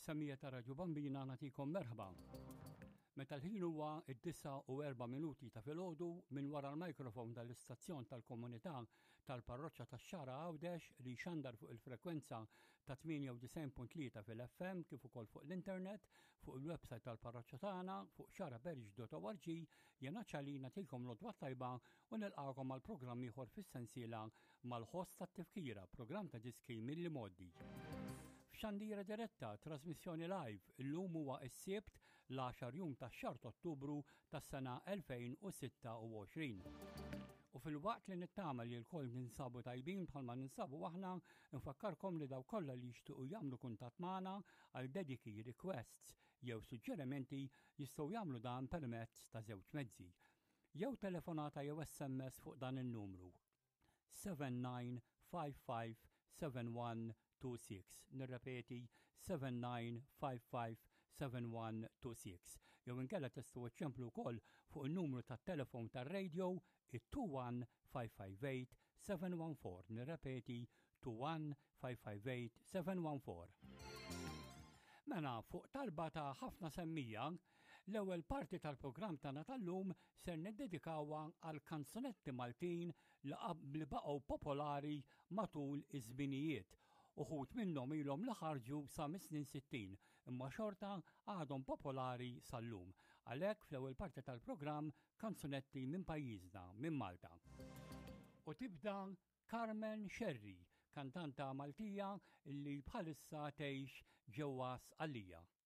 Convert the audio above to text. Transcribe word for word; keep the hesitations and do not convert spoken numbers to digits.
Samija ta' Raġu Bambina nagħtikom merħba. Meta l-ħin huwa id-disa u erba' minuti ta' filgħodu minn wara l-mikrofon tal-istazzjon tal-komunità tal-parroċċa tax-Xara Għawdex li xandar fuq il-frekwenza ta' tminja u disgħin punt tlieta fil-F M kif ukoll fuq l-internet, fuq il-website tal-parroċċa tagħna fuq xaraberġ dot org jiena ċali nagħtilkom l-odwa tajba u nilqakom għal programm ieħor fis-sensiela mal-ħoss tat-tifkira, programm ta' diski milli modi. F'xandira diretta, trasmissjoni live, illum huwa s-sibt l-għaxar jum tax-xahar ta' Ottubru tas-sena elfejn u sitta u għoxrin. U fil-waqt li nittama li l-koll ninsabu tajbin bħalma ninsabu aħna, nfakkarkom li daw kollha li jixtiequ jagħmlu kuntatt magħna għal dediki, requests jew suġġerimenti jistgħu jagħmlu dan permezz ta' żewġ mezzi. Jew telefonata jew S M S fuq dan in-numru seven nine five five seven one two six. Nirrepeti seven nine five five seven one two six. Jew inkella tistgħu iċċemplu wkoll fuq in-numru tat-telefon tar-radio two one five five eight seven one four. Nirrepeti two one five five eight seven one four. Mena fuq talba ta' ħafna semmija, l-ewwel parti tal-programm tagħna tal-lum ser niddedikawha għal kanzunetti Maltin li baqgħu popolari matul iż-żminijiet. Uħud minnhom ilhom li ħarġu sa mis-snin sittin, imma xorta għadhom popolari sal-lum. Għalhekk fl-ewwel parti tal-programm kanzunetti minn pajjiżna, minn Malta. U tibda Carmen Sherry, kantanta Maltija li bħalissa tgħix ġewwa Sqallija.